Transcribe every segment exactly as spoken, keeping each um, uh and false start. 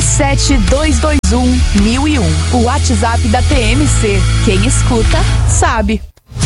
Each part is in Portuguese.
sete dois dois um, mil e um. O WhatsApp da T M C. Quem escuta, sabe.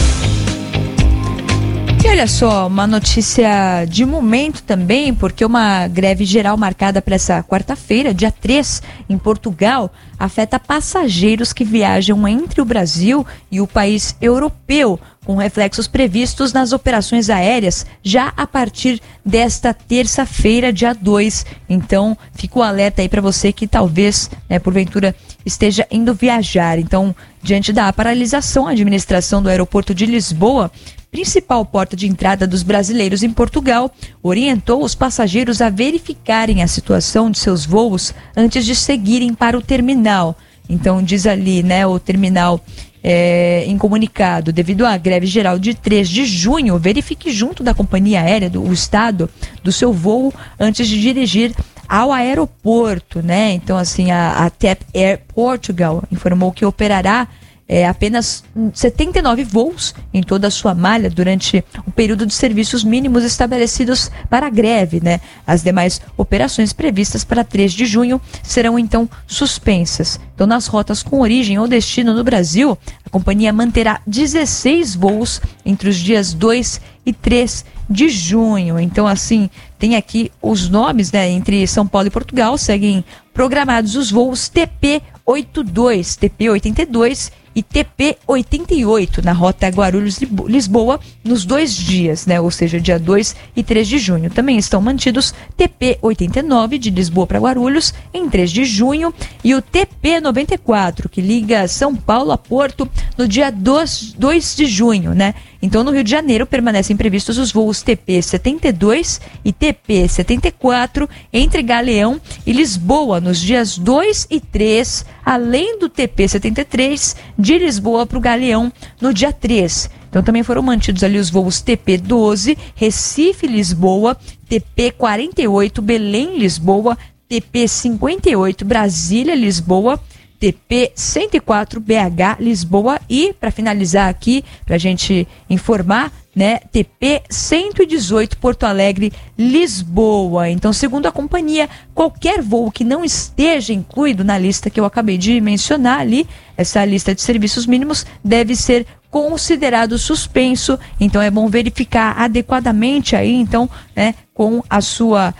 E olha só, uma notícia de momento também, porque uma greve geral marcada para essa quarta-feira, dia três, em Portugal, afeta passageiros que viajam entre o Brasil e o país europeu, com reflexos previstos nas operações aéreas já a partir desta terça-feira, dia dois. Então, fica o alerta aí para você que talvez, né, porventura, esteja indo viajar. Então, diante da paralisação, a administração do aeroporto de Lisboa, principal porta de entrada dos brasileiros em Portugal, orientou os passageiros a verificarem a situação de seus voos antes de seguirem para o terminal. Então, diz ali, né, o terminal é, em comunicado, devido à greve geral de três de junho, verifique junto da companhia aérea do o estado do seu voo antes de dirigir ao aeroporto, né? Então, assim, a, a T A P Air Portugal informou que operará É, apenas setenta e nove voos em toda a sua malha durante o período de serviços mínimos estabelecidos para a greve, né? As demais operações previstas para três de junho serão então suspensas. Então, nas rotas com origem ou destino no Brasil, a companhia manterá dezesseis voos entre os dias dois e três de junho. Então, assim, tem aqui os nomes, né? Entre São Paulo e Portugal seguem programados os voos T P oitenta e dois, T P oitenta e dois e T P oitenta e oito na rota Guarulhos-Lisboa nos dois dias, né? Ou seja, dia dois e três de junho. Também estão mantidos T P oitenta e nove de Lisboa para Guarulhos em três de junho e o T P noventa e quatro que liga São Paulo a Porto no dia dois de junho, né? Então, no Rio de Janeiro, permanecem previstos os voos T P setenta e dois e T P setenta e quatro entre Galeão e Lisboa nos dias dois e três, além do T P setenta e três de Lisboa para o Galeão no dia três. Então, também foram mantidos ali os voos T P doze, Recife-Lisboa, T P quarenta e oito, Belém-Lisboa, T P cinquenta e oito, Brasília-Lisboa, T P cento e quatro, B H, Lisboa e, para finalizar aqui, para a gente informar, né, T P cento e dezoito, Porto Alegre, Lisboa. Então, segundo a companhia, qualquer voo que não esteja incluído na lista que eu acabei de mencionar ali, essa lista de serviços mínimos, deve ser considerado suspenso. Então, é bom verificar adequadamente aí, então, né, com a sua,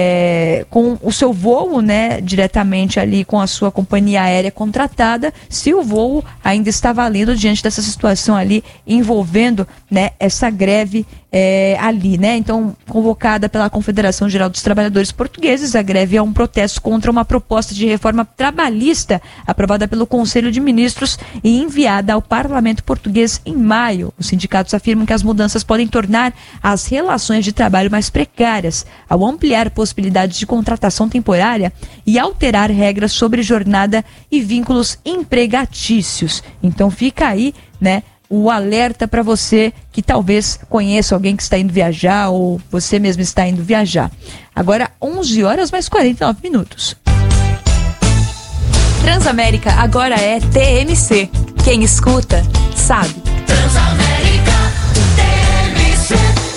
é, com o seu voo, né, diretamente ali com a sua companhia aérea contratada, se o voo ainda está valendo diante dessa situação ali envolvendo, né, essa greve é, ali, né? Então, convocada pela Confederação Geral dos Trabalhadores Portugueses, a greve é um protesto contra uma proposta de reforma trabalhista aprovada pelo Conselho de Ministros e enviada ao Parlamento Português em maio. Os sindicatos afirmam que as mudanças podem tornar as relações de trabalho mais precárias, ao ampliar possibilidades de contratação temporária e alterar regras sobre jornada e vínculos empregatícios. Então, fica aí, né, o alerta para você que talvez conheça alguém que está indo viajar ou você mesmo está indo viajar. Agora, onze horas mais quarenta e nove minutos. Transamérica agora é T M C. Quem escuta, sabe. Transamérica, T M C.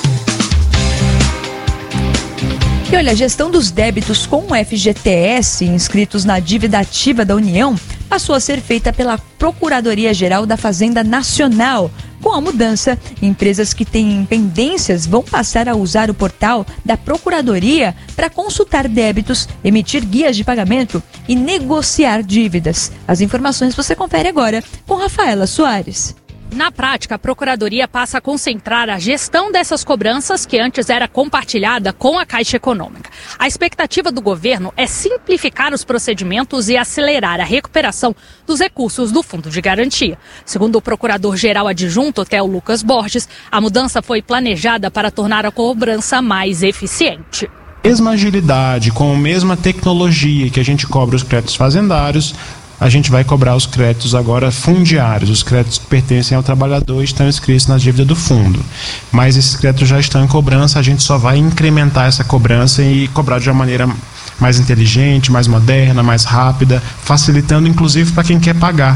E olha, a gestão dos débitos com o F G T S inscritos na dívida ativa da União passou a ser feita pela Procuradoria-Geral da Fazenda Nacional. Com a mudança, empresas que têm pendências vão passar a usar o portal da Procuradoria para consultar débitos, emitir guias de pagamento e negociar dívidas. As informações você confere agora com Rafaela Soares. Na prática, a Procuradoria passa a concentrar a gestão dessas cobranças que antes era compartilhada com a Caixa Econômica. A expectativa do governo é simplificar os procedimentos e acelerar a recuperação dos recursos do Fundo de Garantia. Segundo o Procurador-Geral Adjunto, Theo Lucas Borges, a mudança foi planejada para tornar a cobrança mais eficiente. Mesma agilidade, com a mesma tecnologia que a gente cobra os créditos fazendários, a gente vai cobrar os créditos agora fundiários, os créditos que pertencem ao trabalhador e estão inscritos na dívida do fundo. Mas esses créditos já estão em cobrança, a gente só vai incrementar essa cobrança e cobrar de uma maneira mais inteligente, mais moderna, mais rápida, facilitando inclusive para quem quer pagar.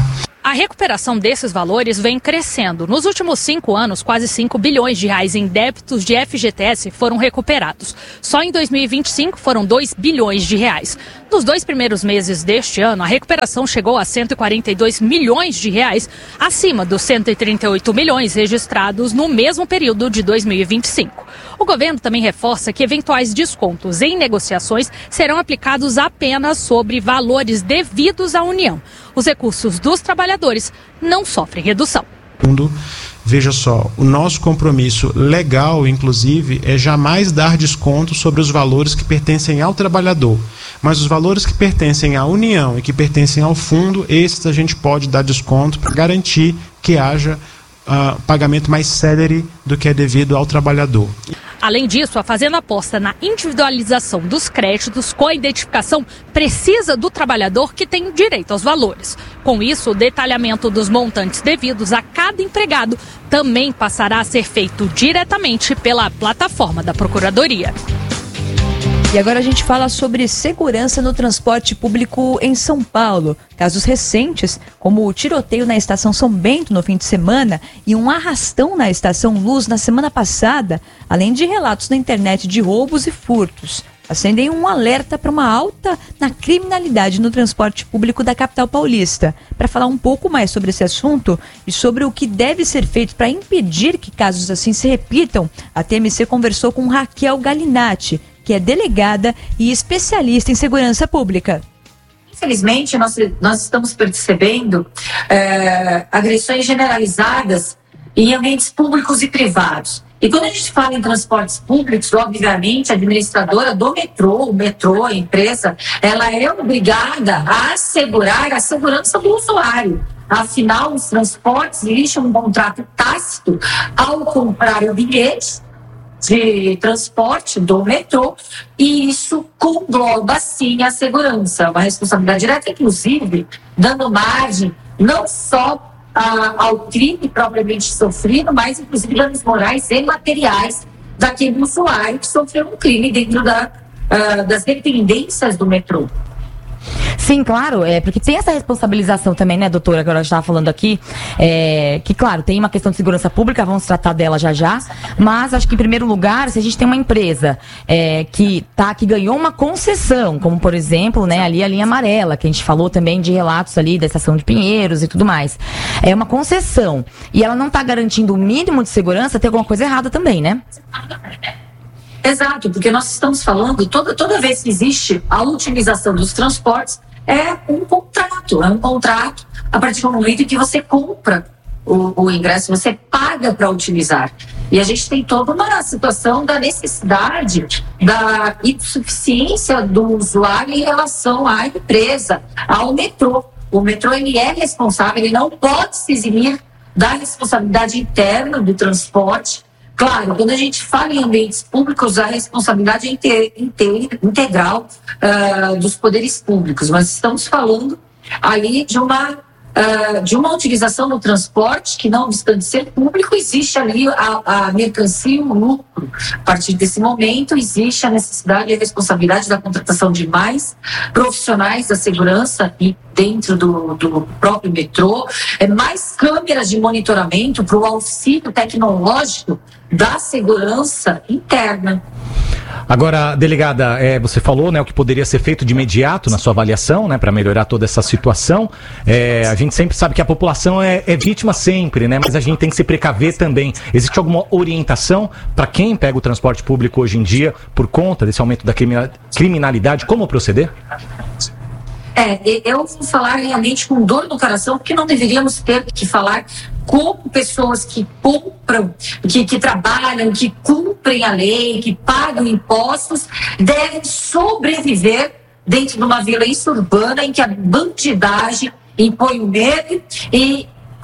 A recuperação desses valores vem crescendo. Nos últimos cinco anos, quase cinco bilhões de reais em débitos de F G T S foram recuperados. Só em dois mil e vinte e cinco foram dois bilhões de reais. Nos dois primeiros meses deste ano, a recuperação chegou a cento e quarenta e dois milhões de reais, acima dos cento e trinta e oito milhões registrados no mesmo período de dois mil e vinte e cinco. O governo também reforça que eventuais descontos em negociações serão aplicados apenas sobre valores devidos à União. Os recursos dos trabalhadores não sofrem redução. Veja só, o nosso compromisso legal, inclusive, é jamais dar desconto sobre os valores que pertencem ao trabalhador. Mas os valores que pertencem à União e que pertencem ao fundo, esses a gente pode dar desconto para garantir que haja uh, pagamento mais célere do que é devido ao trabalhador. Além disso, a Fazenda aposta na individualização dos créditos com a identificação precisa do trabalhador que tem direito aos valores. Com isso, o detalhamento dos montantes devidos a cada empregado também passará a ser feito diretamente pela plataforma da Procuradoria. E agora a gente fala sobre segurança no transporte público em São Paulo. Casos recentes, como o tiroteio na estação São Bento no fim de semana e um arrastão na estação Luz na semana passada, além de relatos na internet de roubos e furtos, acendem um alerta para uma alta na criminalidade no transporte público da capital paulista. Para falar um pouco mais sobre esse assunto e sobre o que deve ser feito para impedir que casos assim se repitam, a T M C conversou com Raquel Galinatti, que é delegada e especialista em segurança pública. Infelizmente, nós, nós estamos percebendo é, agressões generalizadas em ambientes públicos e privados. E quando a gente fala em transportes públicos, obviamente, a administradora do metrô, o metrô, a empresa, ela é obrigada a assegurar a segurança do usuário. Afinal, os transportes existe um contrato tácito ao comprar o bilhete de transporte do metrô, e isso engloba sim a segurança, uma responsabilidade direta, inclusive dando margem não só a, ao crime propriamente sofrido, mas inclusive danos morais e materiais daquele usuário que sofreu um crime dentro da, uh, das dependências do metrô. Sim, claro, é porque tem essa responsabilização também, né, doutora, que a gente estava falando aqui, é, que claro, tem uma questão de segurança pública, vamos tratar dela já já, mas acho que em primeiro lugar, se a gente tem uma empresa é, que, tá, que ganhou uma concessão, como por exemplo, né, ali a linha amarela, que a gente falou também de relatos ali da estação de Pinheiros e tudo mais, é uma concessão, e ela não está garantindo o mínimo de segurança, tem alguma coisa errada também, né? Exato, porque nós estamos falando, toda, toda vez que existe a utilização dos transportes, é um contrato, é um contrato a partir do momento em que você compra o, o ingresso, você paga para utilizar. E a gente tem toda uma situação da necessidade, da insuficiência do usuário em relação à empresa, ao metrô. O metrô ele é responsável, ele não pode se eximir da responsabilidade interna do transporte. Claro, quando a gente fala em ambientes públicos, a responsabilidade é inte- inte- integral uh, dos poderes públicos, mas estamos falando ali de uma, uh, de uma utilização do transporte que, não obstante ser público, existe ali a, a mercancia e o lucro. A partir desse momento, existe a necessidade e a responsabilidade da contratação de mais profissionais da segurança e dentro do, do próprio metrô, é mais câmeras de monitoramento para o auxílio tecnológico da segurança interna. Agora, delegada, é, você falou, né, o que poderia ser feito de imediato na sua avaliação, né, para melhorar toda essa situação. É, a gente sempre sabe que a população é, é vítima sempre, né, mas a gente tem que se precaver também. Existe alguma orientação para quem pega o transporte público hoje em dia por conta desse aumento da criminalidade? Como proceder? É, eu vou falar realmente com dor no coração, porque não deveríamos ter que falar como pessoas que compram, que, que trabalham, que cumprem a lei, que pagam impostos, devem sobreviver dentro de uma violência urbana em que a bandidagem impõe o medo e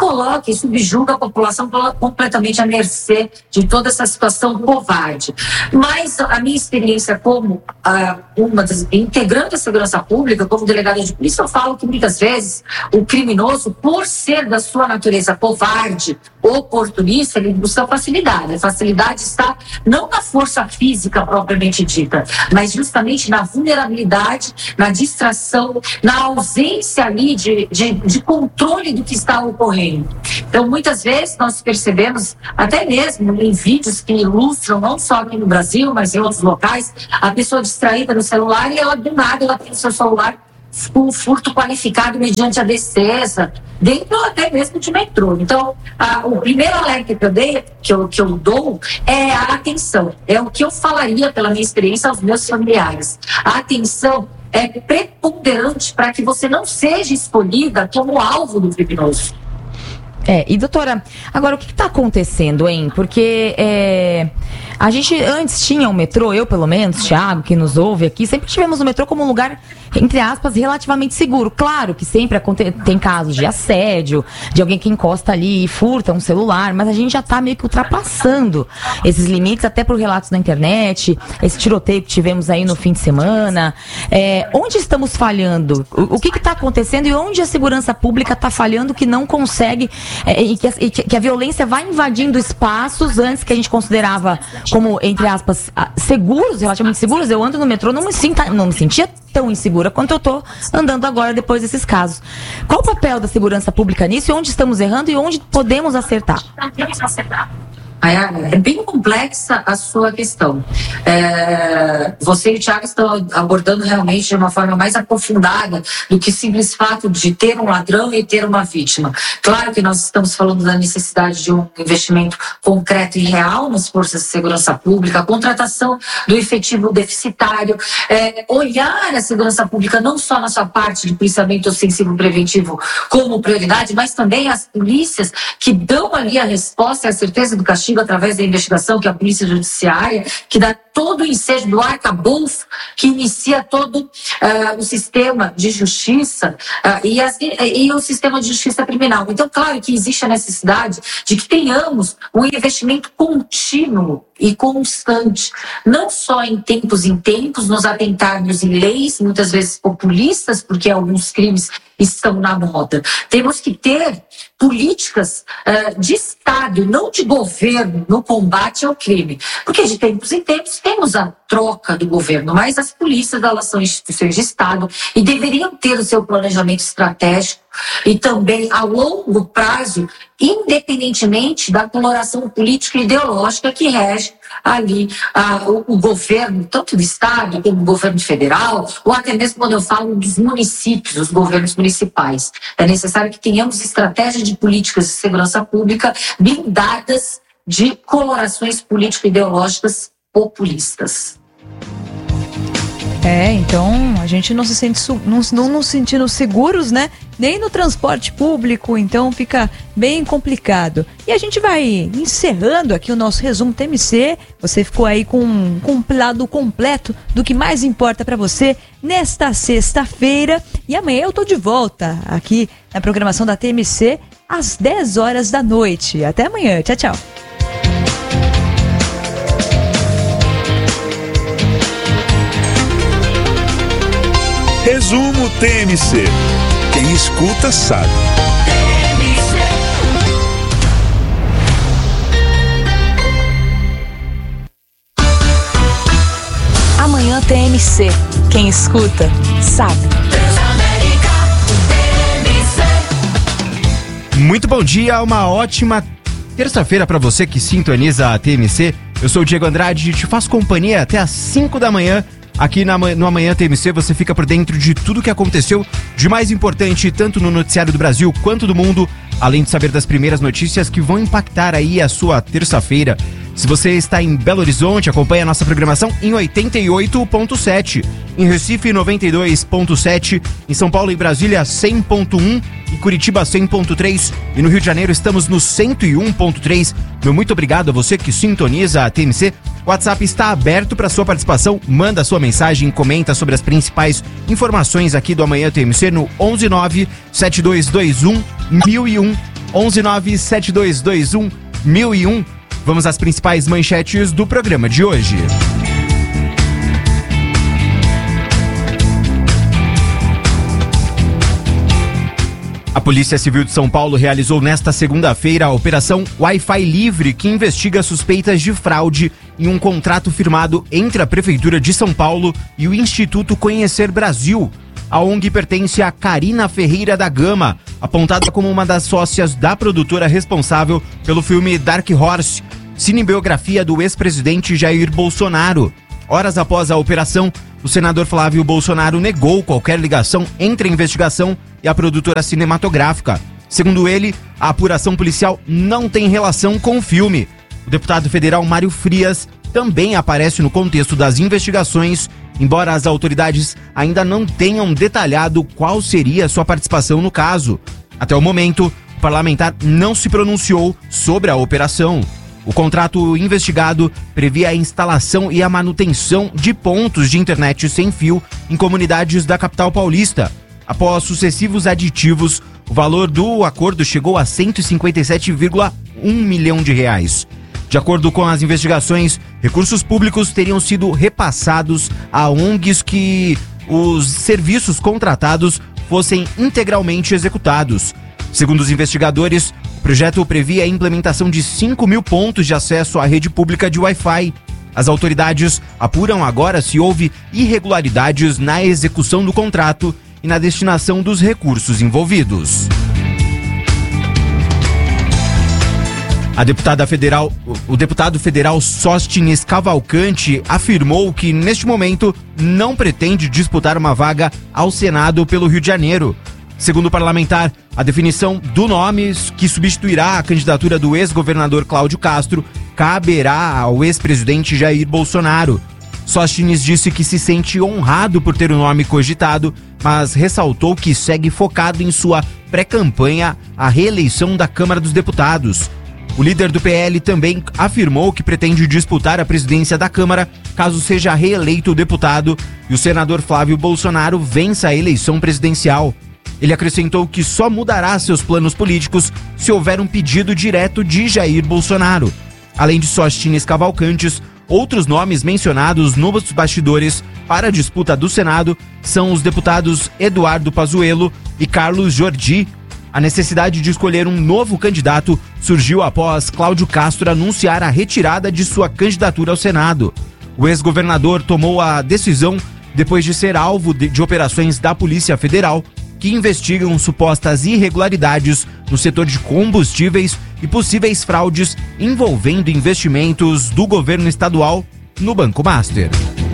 coloca e subjuga a população completamente à mercê de toda essa situação covarde. Mas a minha experiência como ah, uma das integrante da segurança pública, como delegada de polícia, eu falo que muitas vezes o criminoso, por ser da sua natureza covarde, oportunista, ele busca facilidade. A facilidade está não na força física propriamente dita, mas justamente na vulnerabilidade, na distração, na ausência ali de, de, de controle do que está ocorrendo. Então, muitas vezes nós percebemos, até mesmo em vídeos que ilustram, não só aqui no Brasil, mas em outros locais, a pessoa distraída no celular e ela, do nada, ela tem o seu celular com furto qualificado mediante a defesa, dentro até mesmo de metrô. Então, a, o primeiro alerta que eu, dei, que, eu, que eu dou é a atenção. É o que eu falaria, pela minha experiência, aos meus familiares. A atenção é preponderante para que você não seja escolhida como alvo do criminoso. É, e doutora, agora o que está acontecendo, hein? Porque é, a gente antes tinha o metrô, eu pelo menos, Thiago, que nos ouve aqui, sempre tivemos o metrô como um lugar, entre aspas, relativamente seguro. Claro que sempre aconte- tem casos de assédio, de alguém que encosta ali e furta um celular, mas a gente já está meio que ultrapassando esses limites, até por relatos na internet, esse tiroteio que tivemos aí no fim de semana. É, onde estamos falhando? O, o que está acontecendo e onde a segurança pública está falhando que não consegue... É, e, que a, e que a violência vai invadindo espaços antes que a gente considerava como, entre aspas, seguros, relativamente seguros. Eu ando no metrô, não me, sinta, não me sentia tão insegura quanto eu tô andando agora depois desses casos. Qual o papel da segurança pública nisso e onde estamos errando e onde podemos acertar? É bem complexa a sua questão. É, você e o Thiago estão abordando realmente de uma forma mais aprofundada do que o simples fato de ter um ladrão e ter uma vítima. Claro que nós estamos falando da necessidade de um investimento concreto e real nas forças de segurança pública, a contratação do efetivo deficitário, é, olhar a segurança pública não só na sua parte de policiamento ostensivo preventivo como prioridade, mas também as polícias que dão ali a resposta e a certeza do castigo através da investigação, que é a polícia judiciária, que dá todo o ensejo do arcabouço, que inicia todo uh, o sistema de justiça uh, e, as, e, e o sistema de justiça criminal. Então, claro que existe a necessidade de que tenhamos um investimento contínuo e constante, não só em tempos em tempos, nos atentarmos em leis, muitas vezes populistas, porque alguns crimes estão na moda. Temos que ter políticas uh, de Estado, não de governo, no combate ao crime. Porque de tempos em tempos temos a troca do governo, mas as polícias, elas são instituições de Estado e deveriam ter o seu planejamento estratégico e também a longo prazo, independentemente da coloração política e ideológica que rege ali ah, o, o governo, tanto do Estado como o governo federal, ou até mesmo quando eu falo dos municípios, dos governos municipais. É necessário que tenhamos estratégias de políticas de segurança pública blindadas de colorações político-ideológicas populistas. É, então a gente não se sente su- não, não nos sentindo seguros, né? Nem no transporte público, então fica bem complicado. E a gente vai encerrando aqui o nosso resumo T M C. Você ficou aí com um compilado completo do que mais importa pra você nesta sexta-feira. E amanhã eu tô de volta aqui na programação da T M C às dez horas da noite. Até amanhã. Tchau, tchau. Resumo T M C. Quem escuta sabe. Amanhã T M C. Quem escuta, sabe. Muito bom dia, uma ótima terça-feira para você que sintoniza a T M C. Eu sou o Diego Andrade e te faço companhia até às cinco da manhã. Aqui na, no Amanhã T M C você fica por dentro de tudo que aconteceu de mais importante, tanto no noticiário do Brasil quanto do mundo, além de saber das primeiras notícias que vão impactar aí a sua terça-feira. Se você está em Belo Horizonte, acompanhe a nossa programação em oitenta e oito ponto sete, em Recife noventa e dois ponto sete, em São Paulo e Brasília cem ponto um, em Curitiba cem ponto três e no Rio de Janeiro estamos no cento e um ponto três. Meu muito obrigado a você que sintoniza a T M C. O WhatsApp está aberto para sua participação. Manda sua mensagem, comenta sobre as principais informações aqui do Amanhã T M C no onze nove sete dois dois um mil e um. onze nove sete dois dois um mil e um. Vamos às principais manchetes do programa de hoje. A Polícia Civil de São Paulo realizou nesta segunda-feira a Operação Wi-Fi Livre, que investiga suspeitas de fraude em um contrato firmado entre a Prefeitura de São Paulo e o Instituto Conhecer Brasil. A O N G pertence a Karina Ferreira da Gama, apontada como uma das sócias da produtora responsável pelo filme Dark Horse, cinebiografia do ex-presidente Jair Bolsonaro. Horas após a operação, o senador Flávio Bolsonaro negou qualquer ligação entre a investigação e a produtora cinematográfica. Segundo ele, a apuração policial não tem relação com o filme. O deputado federal Mário Frias também aparece no contexto das investigações, embora as autoridades ainda não tenham detalhado qual seria sua participação no caso. Até o momento, o parlamentar não se pronunciou sobre a operação. O contrato investigado previa a instalação e a manutenção de pontos de internet sem fio em comunidades da capital paulista. Após sucessivos aditivos, o valor do acordo chegou a cento e cinquenta e sete vírgula um milhão de reais. De acordo com as investigações, recursos públicos teriam sido repassados a O N Gs que os serviços contratados fossem integralmente executados. Segundo os investigadores, o projeto previa a implementação de cinco mil pontos de acesso à rede pública de Wi-Fi. As autoridades apuram agora se houve irregularidades na execução do contrato e na destinação dos recursos envolvidos. A deputada federal, o deputado federal Sóstenes Cavalcante afirmou que, neste momento, não pretende disputar uma vaga ao Senado pelo Rio de Janeiro. Segundo o parlamentar, a definição do nome que substituirá a candidatura do ex-governador Cláudio Castro caberá ao ex-presidente Jair Bolsonaro. Sóstenes disse que se sente honrado por ter o nome cogitado, mas ressaltou que segue focado em sua pré-campanha à reeleição da Câmara dos Deputados. O líder do P L também afirmou que pretende disputar a presidência da Câmara caso seja reeleito o deputado e o senador Flávio Bolsonaro vença a eleição presidencial. Ele acrescentou que só mudará seus planos políticos se houver um pedido direto de Jair Bolsonaro. Além de Sóstenes Cavalcantes, outros nomes mencionados nos bastidores para a disputa do Senado são os deputados Eduardo Pazuello e Carlos Jordi. A necessidade de escolher um novo candidato surgiu após Cláudio Castro anunciar a retirada de sua candidatura ao Senado. O ex-governador tomou a decisão depois de ser alvo de, de operações da Polícia Federal que investigam supostas irregularidades no setor de combustíveis e possíveis fraudes envolvendo investimentos do governo estadual no Banco Master.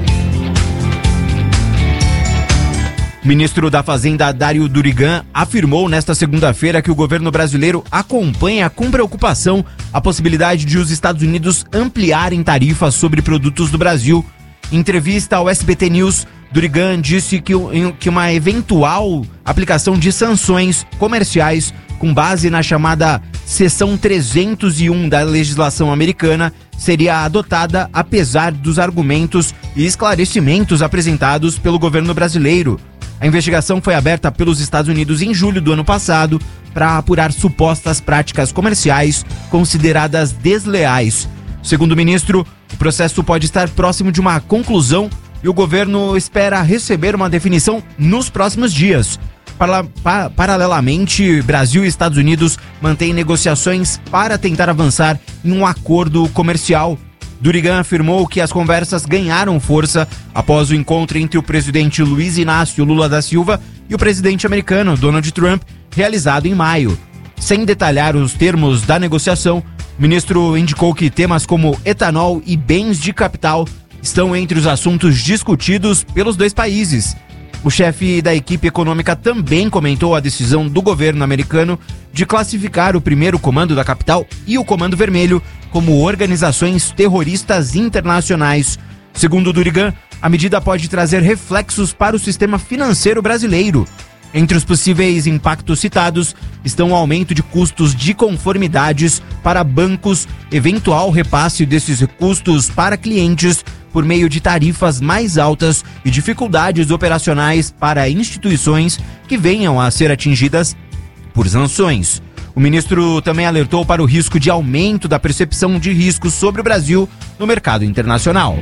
O ministro da Fazenda, Dário Durigan, afirmou nesta segunda-feira que o governo brasileiro acompanha com preocupação a possibilidade de os Estados Unidos ampliarem tarifas sobre produtos do Brasil. Em entrevista ao S B T News, Durigan disse que, que uma eventual aplicação de sanções comerciais com base na chamada Seção trezentos e um da legislação americana seria adotada apesar dos argumentos e esclarecimentos apresentados pelo governo brasileiro. A investigação foi aberta pelos Estados Unidos em julho do ano passado para apurar supostas práticas comerciais consideradas desleais. Segundo o ministro, o processo pode estar próximo de uma conclusão e o governo espera receber uma definição nos próximos dias. Para, pa, paralelamente, Brasil e Estados Unidos mantêm negociações para tentar avançar em um acordo comercial. Durigan afirmou que as conversas ganharam força após o encontro entre o presidente Luiz Inácio Lula da Silva e o presidente americano Donald Trump, realizado em maio. Sem detalhar os termos da negociação, o ministro indicou que temas como etanol e bens de capital estão entre os assuntos discutidos pelos dois países. O chefe da equipe econômica também comentou a decisão do governo americano de classificar o primeiro comando da capital e o Comando Vermelho como organizações terroristas internacionais. Segundo Durigan, a medida pode trazer reflexos para o sistema financeiro brasileiro. Entre os possíveis impactos citados estão o aumento de custos de conformidades para bancos, eventual repasse desses custos para clientes por meio de tarifas mais altas e dificuldades operacionais para instituições que venham a ser atingidas por sanções. O ministro também alertou para o risco de aumento da percepção de riscos sobre o Brasil no mercado internacional.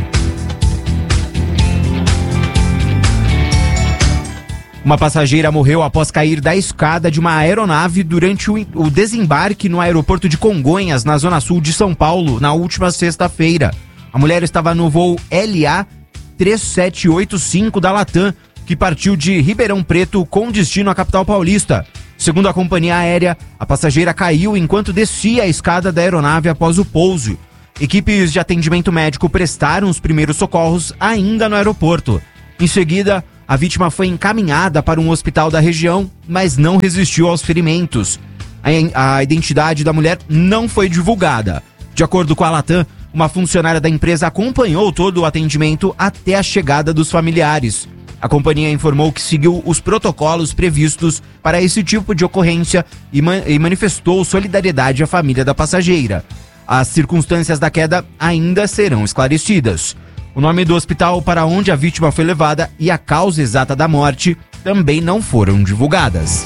Uma passageira morreu após cair da escada de uma aeronave durante o, o desembarque no aeroporto de Congonhas, na zona sul de São Paulo, na última sexta-feira. A mulher estava no voo L A três sete oito cinco da Latam, que partiu de Ribeirão Preto com destino à capital paulista. Segundo a companhia aérea, a passageira caiu enquanto descia a escada da aeronave após o pouso. Equipes de atendimento médico prestaram os primeiros socorros ainda no aeroporto. Em seguida, a vítima foi encaminhada para um hospital da região, mas não resistiu aos ferimentos. A, a identidade da mulher não foi divulgada. De acordo com a Latam, uma funcionária da empresa acompanhou todo o atendimento até a chegada dos familiares. A companhia informou que seguiu os protocolos previstos para esse tipo de ocorrência e, man- e manifestou solidariedade à família da passageira. As circunstâncias da queda ainda serão esclarecidas. O nome do hospital para onde a vítima foi levada e a causa exata da morte também não foram divulgadas.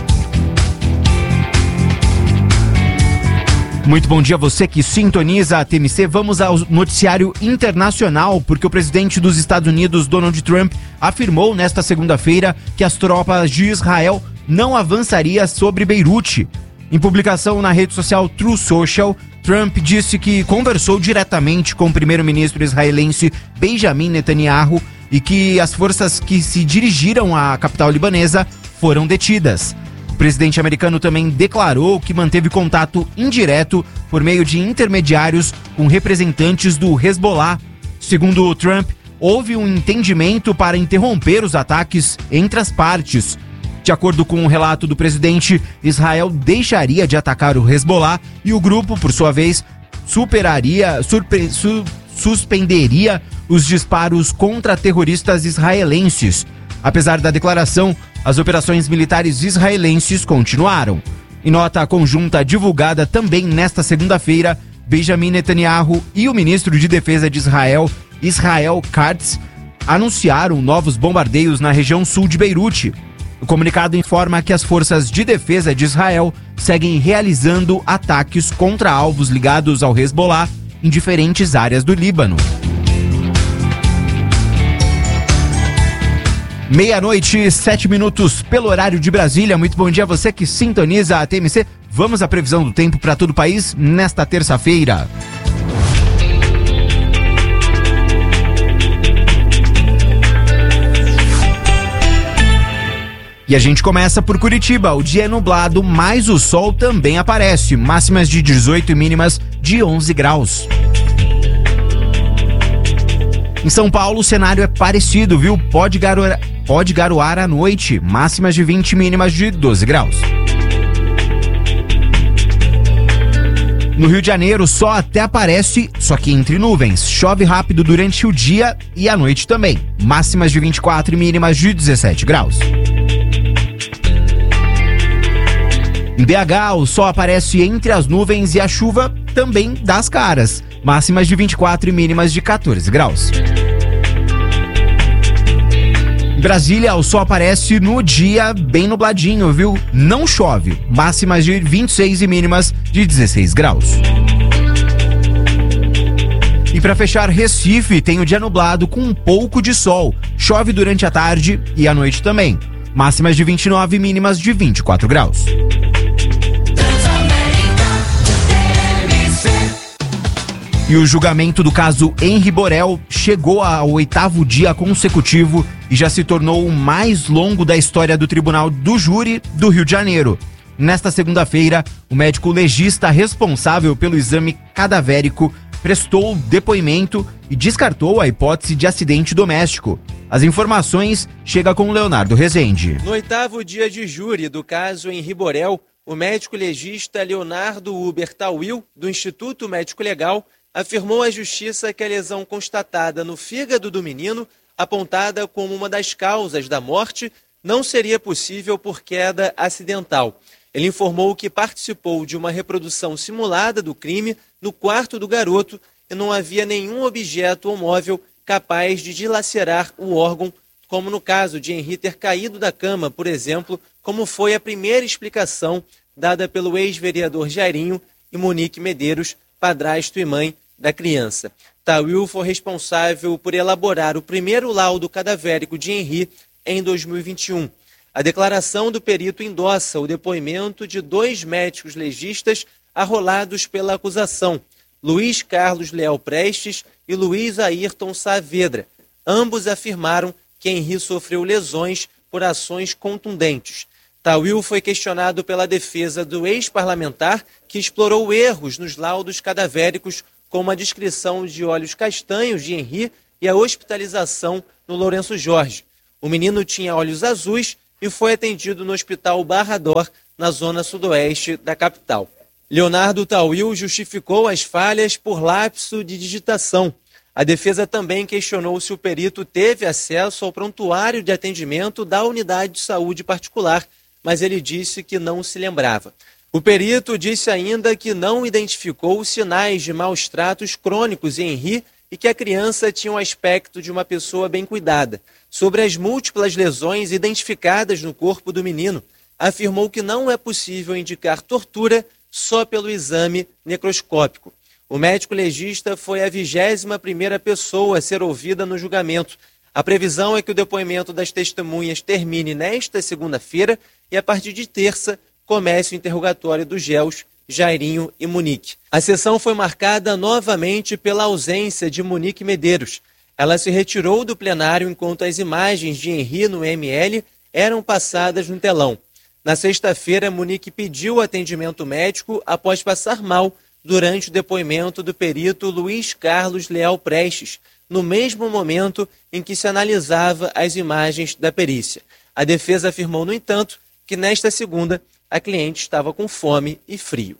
Muito bom dia a você que sintoniza a T M C. Vamos ao noticiário internacional, porque o presidente dos Estados Unidos, Donald Trump, afirmou nesta segunda-feira que as tropas de Israel não avançariam sobre Beirute. Em publicação na rede social Truth Social, Trump disse que conversou diretamente com o primeiro-ministro israelense Benjamin Netanyahu e que as forças que se dirigiram à capital libanesa foram detidas. O presidente americano também declarou que manteve contato indireto por meio de intermediários com representantes do Hezbollah. Segundo Trump, houve um entendimento para interromper os ataques entre as partes. De acordo com o relato do presidente, Israel deixaria de atacar o Hezbollah e o grupo, por sua vez, superaria, surpre, su, suspenderia os disparos contra terroristas israelenses. Apesar da declaração, as operações militares israelenses continuaram. Em nota conjunta divulgada também nesta segunda-feira, Benjamin Netanyahu e o ministro de Defesa de Israel, Israel Katz, anunciaram novos bombardeios na região sul de Beirute. O comunicado informa que as forças de defesa de Israel seguem realizando ataques contra alvos ligados ao Hezbollah em diferentes áreas do Líbano. Meia-noite, sete minutos pelo horário de Brasília. Muito bom dia a você que sintoniza a T M C. Vamos à previsão do tempo para todo o país nesta terça-feira. E a gente começa por Curitiba. O dia é nublado, mas o sol também aparece. Máximas de dezoito e mínimas de onze graus. Em São Paulo, o cenário é parecido, viu? Pode garoar, pode garoar à noite. Máximas de vinte, mínimas de doze graus. No Rio de Janeiro, o sol até aparece, só que entre nuvens. Chove rápido durante o dia e à noite também. Máximas de vinte e quatro e mínimas de dezessete graus. Em B H, o sol aparece entre as nuvens e a chuva também dá as caras. Máximas de vinte e quatro e mínimas de quatorze graus. Em Brasília, o sol aparece no dia bem nubladinho, viu? Não chove. Máximas de vinte e seis e mínimas de dezesseis graus. E para fechar, Recife tem o dia nublado com um pouco de sol. Chove durante a tarde e à noite também. Máximas de vinte e nove e mínimas de vinte e quatro graus. E o julgamento do caso Henri Borel chegou ao oitavo dia consecutivo e já se tornou o mais longo da história do Tribunal do Júri do Rio de Janeiro. Nesta segunda-feira, o médico legista responsável pelo exame cadavérico prestou depoimento e descartou a hipótese de acidente doméstico. As informações chegam com Leonardo Rezende. No oitavo dia de júri do caso Henri Borel, o médico legista Leonardo Huber Tawil, do Instituto Médico Legal, afirmou à justiça que a lesão constatada no fígado do menino, apontada como uma das causas da morte, não seria possível por queda acidental. Ele informou que participou de uma reprodução simulada do crime no quarto do garoto e não havia nenhum objeto ou móvel capaz de dilacerar o órgão, como no caso de Henri ter caído da cama, por exemplo, como foi a primeira explicação dada pelo ex-vereador Jairinho e Monique Medeiros, padrasto e mãe da criança. Tawil foi responsável por elaborar o primeiro laudo cadavérico de Henri em dois mil e vinte e um. A declaração do perito endossa o depoimento de dois médicos legistas arrolados pela acusação, Luiz Carlos Leal Prestes e Luiz Ayrton Saavedra. Ambos afirmaram que Henri sofreu lesões por ações contundentes. Tawil foi questionado pela defesa do ex-parlamentar, que explorou erros nos laudos cadavéricos, como a descrição de olhos castanhos de Henri e a hospitalização no Lourenço Jorge. O menino tinha olhos azuis e foi atendido no Hospital Barra d'Or, na zona sudoeste da capital. Leonardo Tawil justificou as falhas por lapso de digitação. A defesa também questionou se o perito teve acesso ao prontuário de atendimento da unidade de saúde particular, mas ele disse que não se lembrava. O perito disse ainda que não identificou sinais de maus tratos crônicos em Henri e que a criança tinha um aspecto de uma pessoa bem cuidada. Sobre as múltiplas lesões identificadas no corpo do menino, afirmou que não é possível indicar tortura só pelo exame necroscópico. O médico legista foi a vigésima primeira pessoa a ser ouvida no julgamento. A previsão é que o depoimento das testemunhas termine nesta segunda-feira e, a partir de terça, comece o interrogatório dos réus Jairinho e Monique. A sessão foi marcada novamente pela ausência de Monique Medeiros. Ela se retirou do plenário enquanto as imagens de Henri no M L eram passadas no telão. Na sexta-feira, Monique pediu atendimento médico após passar mal durante o depoimento do perito Luiz Carlos Leal Prestes, no mesmo momento em que se analisava as imagens da perícia. A defesa afirmou, no entanto, que nesta segunda a cliente estava com fome e frio.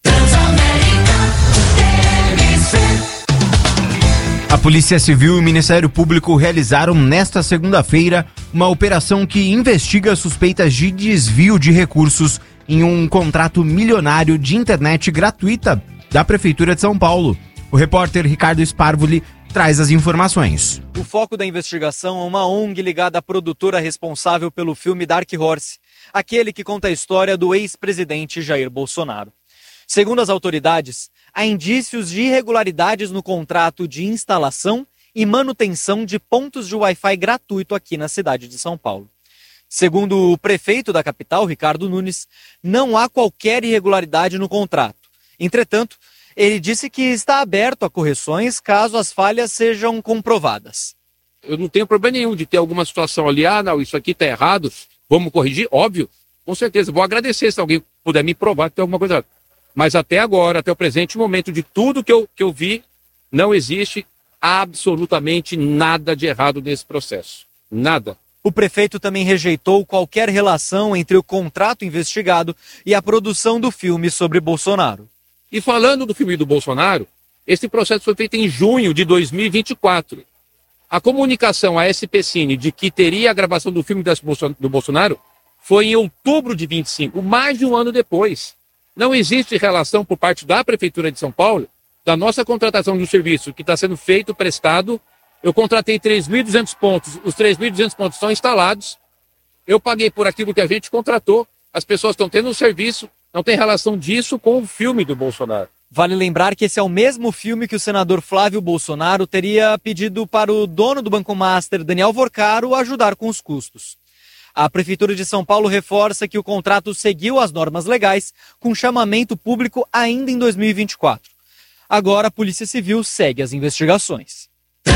A Polícia Civil e o Ministério Público realizaram nesta segunda-feira uma operação que investiga suspeitas de desvio de recursos em um contrato milionário de internet gratuita da Prefeitura de São Paulo. O repórter Ricardo Sparvoli traz as informações. O foco da investigação é uma O N G ligada à produtora responsável pelo filme Dark Horse, aquele que conta a história do ex-presidente Jair Bolsonaro. Segundo as autoridades, há indícios de irregularidades no contrato de instalação e manutenção de pontos de Wi-Fi gratuito aqui na cidade de São Paulo. Segundo o prefeito da capital, Ricardo Nunes, não há qualquer irregularidade no contrato. Entretanto, ele disse que está aberto a correções caso as falhas sejam comprovadas. Eu não tenho problema nenhum de ter alguma situação ali, ah, não, isso aqui está errado, vamos corrigir, óbvio, com certeza. Vou agradecer se alguém puder me provar que tem alguma coisa errada. Mas até agora, até o presente momento, de tudo que eu, que eu vi, não existe absolutamente nada de errado nesse processo. Nada. O prefeito também rejeitou qualquer relação entre o contrato investigado e a produção do filme sobre Bolsonaro. E falando do filme do Bolsonaro, esse processo foi feito em junho de dois mil e vinte e quatro. A comunicação à S P Cine de que teria a gravação do filme do Bolsonaro foi em outubro de vinte e cinco, mais de um ano depois. Não existe relação por parte da Prefeitura de São Paulo, da nossa contratação de um serviço que está sendo feito, prestado. Eu contratei três mil e duzentos pontos, os três mil e duzentos pontos estão instalados. Eu paguei por aquilo que a gente contratou, as pessoas estão tendo um serviço, não tem relação disso com o filme do Bolsonaro. Vale lembrar que esse é o mesmo filme que o senador Flávio Bolsonaro teria pedido para o dono do Banco Master, Daniel Vorcaro, ajudar com os custos. A Prefeitura de São Paulo reforça que o contrato seguiu as normas legais, com chamamento público ainda em dois mil e vinte e quatro. Agora a Polícia Civil segue as investigações.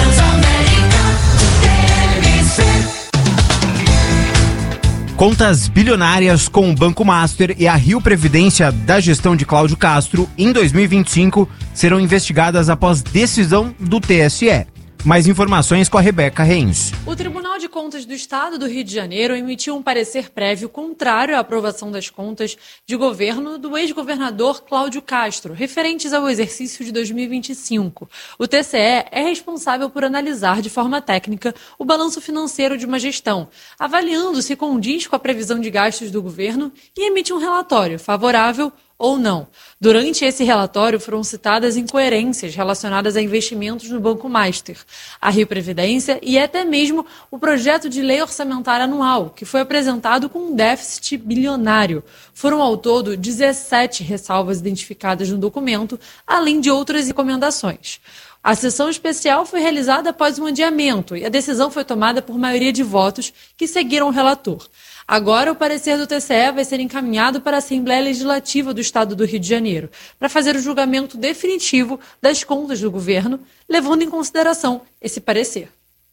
Contas bilionárias com o Banco Master e a Rio Previdência da gestão de Cláudio Castro em dois mil e vinte e cinco serão investigadas após decisão do T S E. Mais informações com a Rebeca Reis. O Tribunal de Contas do Estado do Rio de Janeiro emitiu um parecer prévio contrário à aprovação das contas de governo do ex-governador Cláudio Castro, referentes ao exercício de dois mil e vinte e cinco. O T C E é responsável por analisar de forma técnica o balanço financeiro de uma gestão, avaliando se condiz com a previsão de gastos do governo e emite um relatório favorável ou não. Durante esse relatório foram citadas incoerências relacionadas a investimentos no Banco Master, a Rio Previdência e até mesmo o projeto de lei orçamentária anual, que foi apresentado com um déficit bilionário. Foram ao todo dezessete ressalvas identificadas no documento, além de outras recomendações. A sessão especial foi realizada após um adiamento e a decisão foi tomada por maioria de votos que seguiram o relator. Agora, o parecer do T C E vai ser encaminhado para a Assembleia Legislativa do Estado do Rio de Janeiro, para fazer o julgamento definitivo das contas do governo, levando em consideração esse parecer.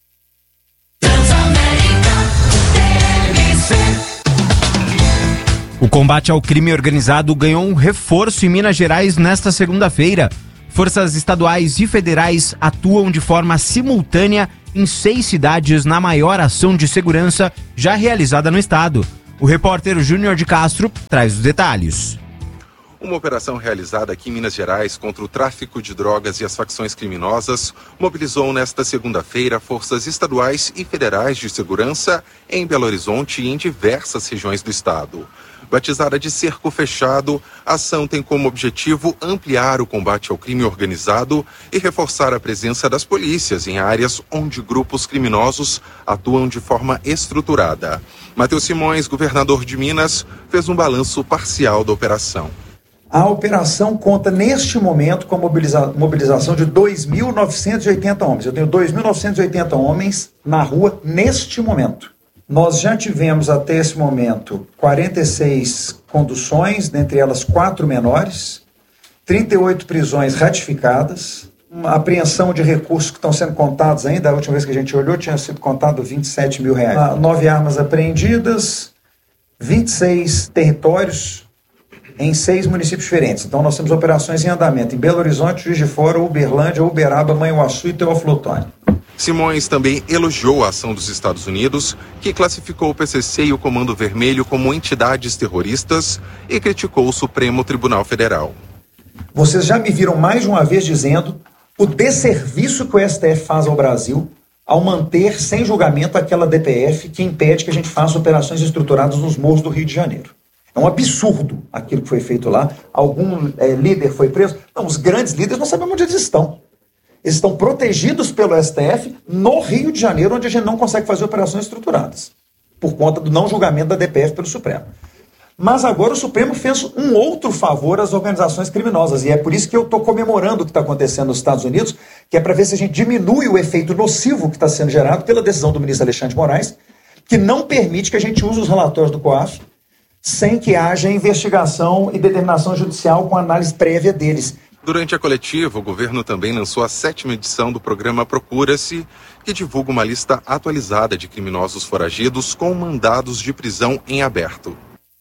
O combate ao crime organizado ganhou um reforço em Minas Gerais nesta segunda-feira. Forças estaduais e federais atuam de forma simultânea em seis cidades na maior ação de segurança já realizada no estado. O repórter Júnior de Castro traz os detalhes. Uma operação realizada aqui em Minas Gerais contra o tráfico de drogas e as facções criminosas mobilizou nesta segunda-feira forças estaduais e federais de segurança em Belo Horizonte e em diversas regiões do estado. Batizada de Cerco Fechado, a ação tem como objetivo ampliar o combate ao crime organizado e reforçar a presença das polícias em áreas onde grupos criminosos atuam de forma estruturada. Matheus Simões, governador de Minas, fez um balanço parcial da operação. A operação conta, neste momento, com a mobiliza- mobilização de dois mil novecentos e oitenta homens. Eu tenho dois mil novecentos e oitenta homens na rua neste momento. Nós já tivemos até esse momento quarenta e seis conduções, dentre elas quatro menores, trinta e oito prisões ratificadas, uma apreensão de recursos que estão sendo contados ainda. A última vez que a gente olhou tinha sido contado vinte e sete mil reais. Nove armas apreendidas, vinte e seis territórios em seis municípios diferentes. Então nós temos operações em andamento em Belo Horizonte, Juiz de Fora, Uberlândia, Uberaba, Manhuaçu e Teófilo Otoni. Simões também elogiou a ação dos Estados Unidos, que classificou o P C C e o Comando Vermelho como entidades terroristas e criticou o Supremo Tribunal Federal. Vocês já me viram mais de uma vez dizendo o desserviço que o S T F faz ao Brasil ao manter sem julgamento aquela D P F que impede que a gente faça operações estruturadas nos morros do Rio de Janeiro. É um absurdo aquilo que foi feito lá. Algum é, líder foi preso? Não, os grandes líderes não sabemos onde eles estão. Eles estão protegidos pelo S T F no Rio de Janeiro, onde a gente não consegue fazer operações estruturadas, por conta do não julgamento da D P F pelo Supremo. Mas agora o Supremo fez um outro favor às organizações criminosas, e é por isso que eu estou comemorando o que está acontecendo nos Estados Unidos, que é para ver se a gente diminui o efeito nocivo que está sendo gerado pela decisão do ministro Alexandre de Moraes, que não permite que a gente use os relatórios do COAF sem que haja investigação e determinação judicial com análise prévia deles. Durante a coletiva, o governo também lançou a sétima edição do programa Procura-se, que divulga uma lista atualizada de criminosos foragidos com mandados de prisão em aberto.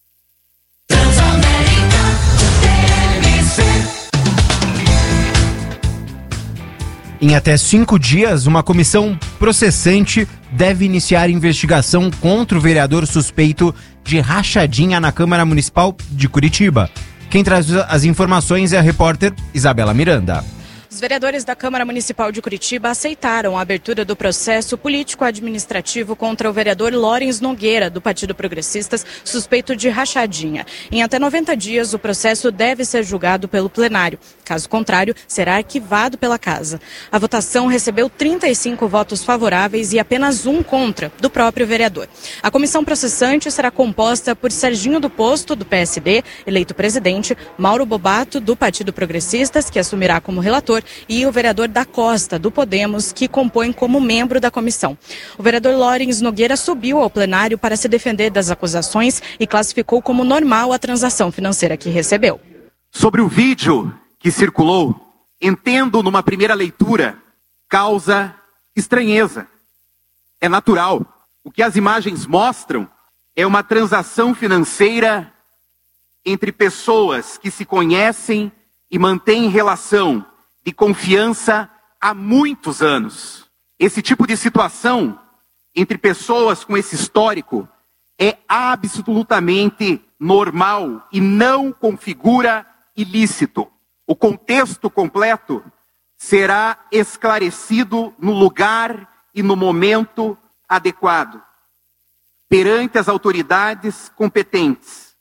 Em até cinco dias, uma comissão processante deve iniciar investigação contra o vereador suspeito de rachadinha na Câmara Municipal de Curitiba. Quem traz as informações é a repórter Isabela Miranda. Os vereadores da Câmara Municipal de Curitiba aceitaram a abertura do processo político-administrativo contra o vereador Lawrence Nogueira, do Partido Progressistas, suspeito de rachadinha. Em até noventa dias, o processo deve ser julgado pelo plenário. Caso contrário, será arquivado pela Casa. A votação recebeu trinta e cinco votos favoráveis e apenas um contra, do próprio vereador. A comissão processante será composta por Serginho do Posto, do P S D, eleito presidente, Mauro Bobato, do Partido Progressistas, que assumirá como relator, e o vereador da Costa, do Podemos, que compõe como membro da comissão. O vereador Lawrence Nogueira subiu ao plenário para se defender das acusações e classificou como normal a transação financeira que recebeu. Sobre o vídeo que circulou, entendo numa primeira leitura, causa estranheza. É natural. O que as imagens mostram é uma transação financeira entre pessoas que se conhecem e mantêm relação de confiança há muitos anos. Esse tipo de situação entre pessoas com esse histórico é absolutamente normal e não configura ilícito. O contexto completo será esclarecido no lugar e no momento adequado, perante as autoridades competentes.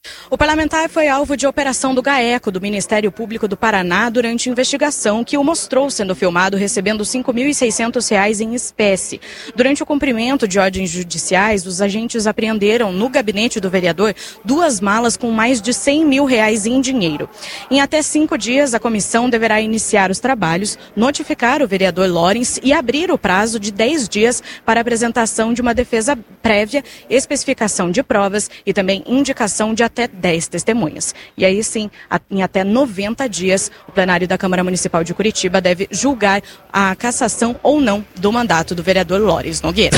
O parlamentar foi alvo de operação do GAECO, do Ministério Público do Paraná, durante investigação que o mostrou sendo filmado recebendo cinco mil e seiscentos reais em espécie. Durante o cumprimento de ordens judiciais, os agentes apreenderam no gabinete do vereador duas malas com mais de cem mil reais em dinheiro. Em até cinco dias, a comissão deverá iniciar os trabalhos, notificar o vereador Lorens e abrir o prazo de dez dias para apresentação de uma defesa prévia, especificação de provas e também indicação de até dez testemunhas. E aí sim, em até noventa dias, o plenário da Câmara Municipal de Curitiba deve julgar a cassação ou não do mandato do vereador Lorens Nogueira.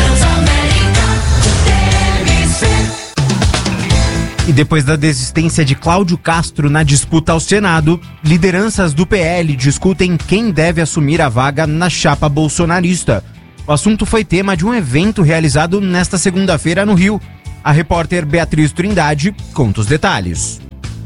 E depois da desistência de Cláudio Castro na disputa ao Senado, lideranças do P L discutem quem deve assumir a vaga na chapa bolsonarista. O assunto foi tema de um evento realizado nesta segunda-feira no Rio. A repórter Beatriz Trindade conta os detalhes.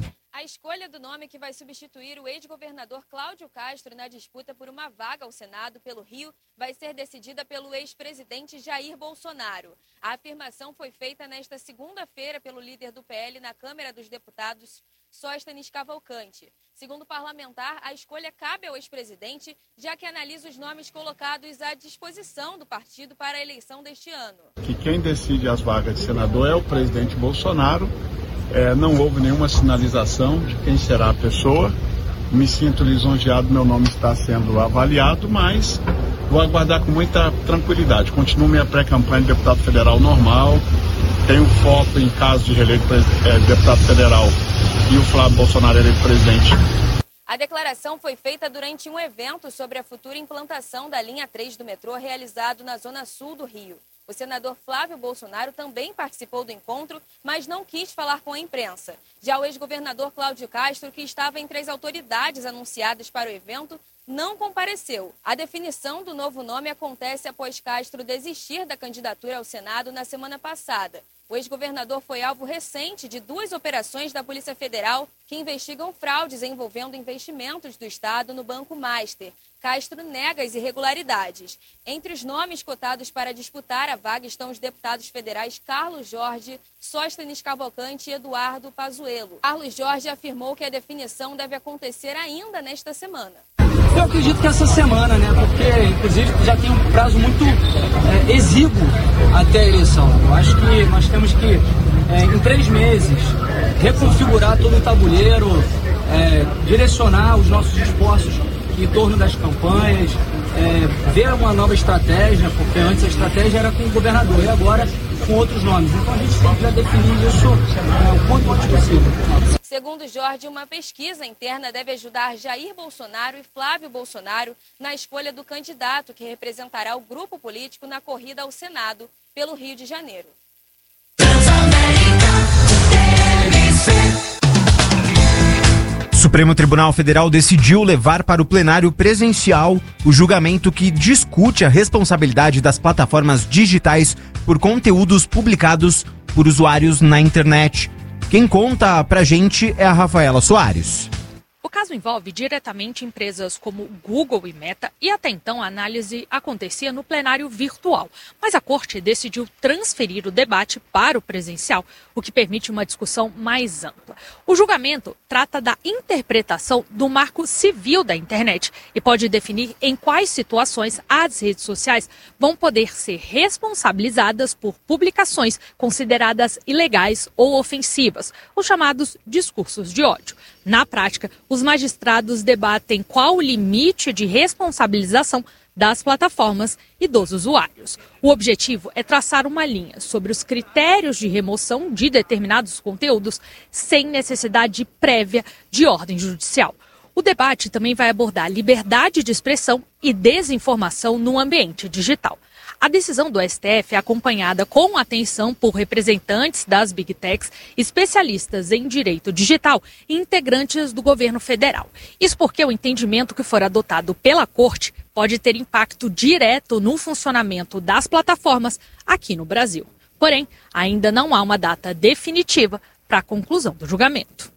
A escolha do nome que vai substituir o ex-governador Cláudio Castro na disputa por uma vaga ao Senado pelo Rio vai ser decidida pelo ex-presidente Jair Bolsonaro. A afirmação foi feita nesta segunda-feira pelo líder do P L na Câmara dos Deputados, Sóstenes Cavalcante. Segundo o parlamentar, a escolha cabe ao ex-presidente, já que analisa os nomes colocados à disposição do partido para a eleição deste ano. Que quem decide as vagas de senador é o presidente Bolsonaro. É, não houve nenhuma sinalização de quem será a pessoa. Me sinto lisonjeado, meu nome está sendo avaliado, mas vou aguardar com muita tranquilidade. Continuo minha pré-campanha de deputado federal normal, tenho foco em caso de reeleito é, deputado federal e o Flávio Bolsonaro eleito presidente. A declaração foi feita durante um evento sobre a futura implantação da linha três do metrô realizado na zona sul do Rio. O senador Flávio Bolsonaro também participou do encontro, mas não quis falar com a imprensa. Já o ex-governador Cláudio Castro, que estava entre as autoridades anunciadas para o evento, não compareceu. A definição do novo nome acontece após Castro desistir da candidatura ao Senado na semana passada. O ex-governador foi alvo recente de duas operações da Polícia Federal que investigam fraudes envolvendo investimentos do Estado no Banco Master. Castro nega as irregularidades. Entre os nomes cotados para disputar a vaga estão os deputados federais Carlos Jorge, Sóstenes Cavalcante e Eduardo Pazuello. Carlos Jorge afirmou que a definição deve acontecer ainda nesta semana. Eu acredito que essa semana, né? Porque, inclusive, já tem um prazo muito é, exíguo até a eleição. Eu acho que nós temos que, é, em três meses, reconfigurar todo o tabuleiro, é, direcionar os nossos esforços em torno das campanhas, é, ver uma nova estratégia, porque antes a estratégia era com o governador e agora com outros nomes. Então a gente tem que já definir isso é, o quanto antes possível. Segundo Jorge, uma pesquisa interna deve ajudar Jair Bolsonaro e Flávio Bolsonaro na escolha do candidato que representará o grupo político na corrida ao Senado pelo Rio de Janeiro. Supremo Tribunal Federal decidiu levar para o plenário presencial o julgamento que discute a responsabilidade das plataformas digitais por conteúdos publicados por usuários na internet. Quem conta pra gente é a Rafaela Soares. O caso envolve diretamente empresas como Google e Meta e até então a análise acontecia no plenário virtual. Mas a Corte decidiu transferir o debate para o presencial, o que permite uma discussão mais ampla. O julgamento trata da interpretação do marco civil da internet e pode definir em quais situações as redes sociais vão poder ser responsabilizadas por publicações consideradas ilegais ou ofensivas, os chamados discursos de ódio. Na prática, os magistrados debatem qual o limite de responsabilização das plataformas e dos usuários. O objetivo é traçar uma linha sobre os critérios de remoção de determinados conteúdos sem necessidade prévia de ordem judicial. O debate também vai abordar liberdade de expressão e desinformação no ambiente digital. A decisão do S T F é acompanhada com atenção por representantes das Big Techs, especialistas em direito digital e integrantes do governo federal. Isso porque o entendimento que for adotado pela Corte pode ter impacto direto no funcionamento das plataformas aqui no Brasil. Porém, ainda não há uma data definitiva para a conclusão do julgamento.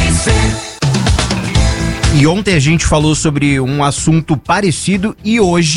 E ontem a gente falou sobre um assunto parecido e hoje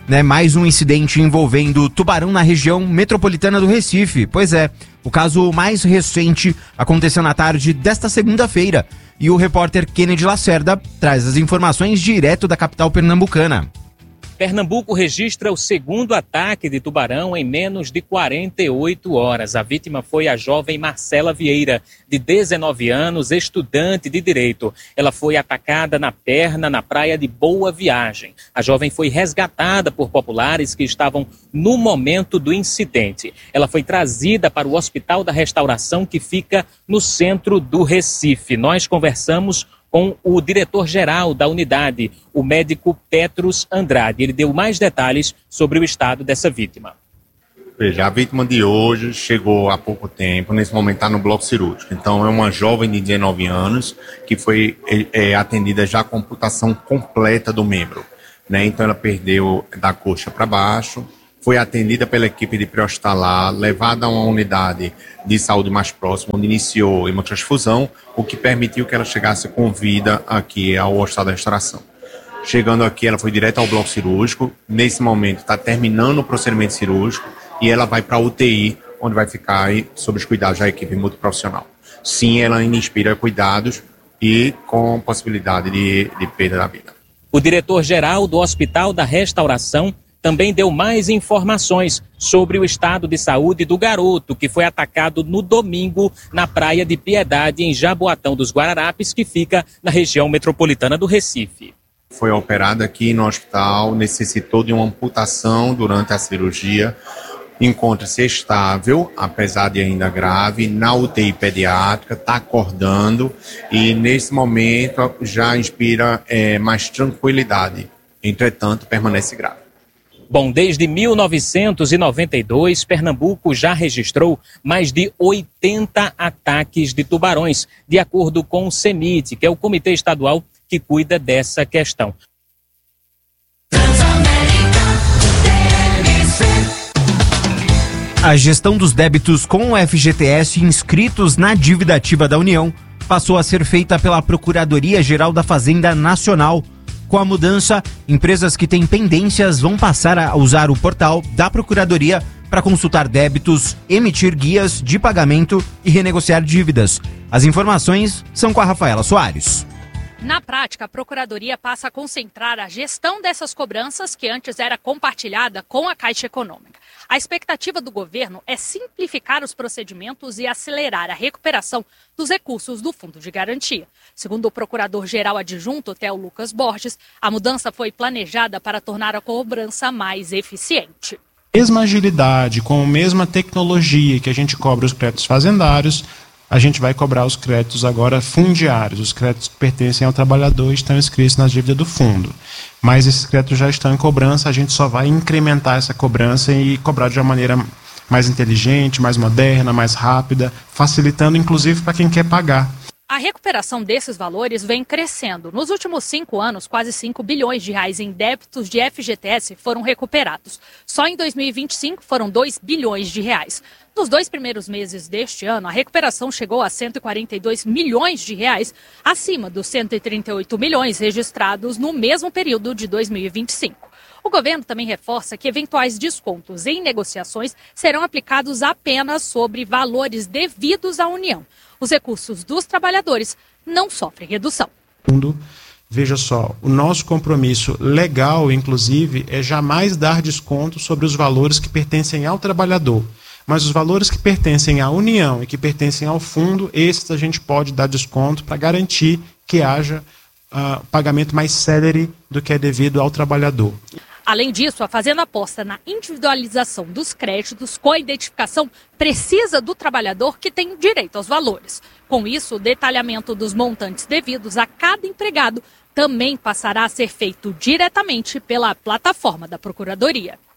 né, mais um incidente envolvendo tubarão na região metropolitana do Recife. Pois é, o caso mais recente aconteceu na tarde desta segunda-feira. E o repórter Kennedy Lacerda traz as informações direto da capital pernambucana. Pernambuco registra o segundo ataque de tubarão em menos de quarenta e oito horas. A vítima foi a jovem Marcela Vieira, de dezenove anos, estudante de Direito. Ela foi atacada na perna na praia de Boa Viagem. A jovem foi resgatada por populares que estavam no momento do incidente. Ela foi trazida para o Hospital da Restauração, que fica no centro do Recife. Nós conversamos com o diretor-geral da unidade, o médico Petros Andrade. Ele deu mais detalhes sobre o estado dessa vítima. Veja, a vítima de hoje chegou há pouco tempo, nesse momento está no bloco cirúrgico. Então é uma jovem de dezenove anos que foi é, atendida já com amputação completa do membro, né? Então ela perdeu da coxa para baixo, foi atendida pela equipe de pré-hospitalar, levada a uma unidade de saúde mais próxima, onde iniciou hemotransfusão, o que permitiu que ela chegasse com vida aqui ao Hospital da Restauração. Chegando aqui, ela foi direto ao bloco cirúrgico. Nesse momento, está terminando o procedimento cirúrgico e ela vai para a U T I, onde vai ficar aí sob os cuidados da equipe multiprofissional. Sim, ela ainda inspira cuidados e com possibilidade de, de perda da vida. O diretor-geral do Hospital da Restauração também deu mais informações sobre o estado de saúde do garoto, que foi atacado no domingo na Praia de Piedade, em Jaboatão dos Guararapes, que fica na região metropolitana do Recife. Foi operado aqui no hospital, necessitou de uma amputação durante a cirurgia, encontra-se estável, apesar de ainda grave, na U T I pediátrica, está acordando e nesse momento já inspira é, mais tranquilidade, entretanto permanece grave. Bom, desde mil novecentos e noventa e dois, Pernambuco já registrou mais de oitenta ataques de tubarões, de acordo com o CENIT, que é o Comitê Estadual que cuida dessa questão. A gestão dos débitos com o F G T S inscritos na dívida ativa da União passou a ser feita pela Procuradoria-Geral da Fazenda Nacional. Com a mudança, empresas que têm pendências vão passar a usar o portal da Procuradoria para consultar débitos, emitir guias de pagamento e renegociar dívidas. As informações são com a Rafaela Soares. Na prática, a Procuradoria passa a concentrar a gestão dessas cobranças, que antes era compartilhada com a Caixa Econômica. A expectativa do governo é simplificar os procedimentos e acelerar a recuperação dos recursos do Fundo de Garantia. Segundo o procurador-geral adjunto, Theo Lucas Borges, a mudança foi planejada para tornar a cobrança mais eficiente. Mesma agilidade, com a mesma tecnologia que a gente cobra os créditos fazendários, a gente vai cobrar os créditos agora fundiários. Os créditos que pertencem ao trabalhador estão inscritos na dívida do fundo. Mas esses créditos já estão em cobrança, a gente só vai incrementar essa cobrança e cobrar de uma maneira mais inteligente, mais moderna, mais rápida, facilitando inclusive para quem quer pagar. A recuperação desses valores vem crescendo. Nos últimos cinco anos, quase cinco bilhões de reais em débitos de F G T S foram recuperados. Só em dois mil e vinte e cinco foram dois bilhões de reais. Nos dois primeiros meses deste ano, a recuperação chegou a cento e quarenta e dois milhões de reais, acima dos cento e trinta e oito milhões registrados no mesmo período de dois mil e vinte e cinco. O governo também reforça que eventuais descontos em negociações serão aplicados apenas sobre valores devidos à União. Os recursos dos trabalhadores não sofrem redução. Veja só, o nosso compromisso legal, inclusive, é jamais dar desconto sobre os valores que pertencem ao trabalhador. Mas os valores que pertencem à União e que pertencem ao fundo, esses a gente pode dar desconto para garantir que haja uh, pagamento mais célere do que é devido ao trabalhador. Além disso, a Fazenda aposta na individualização dos créditos com a identificação precisa do trabalhador que tem direito aos valores. Com isso, o detalhamento dos montantes devidos a cada empregado também passará a ser feito diretamente pela plataforma da Procuradoria.